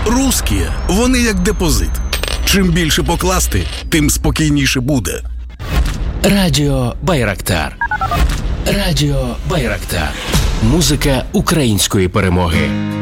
Русські, вони як депозит. Чим більше покласти, тим спокійніше буде. Радіо Байрактар. Радіо Байрактар. Музика української перемоги.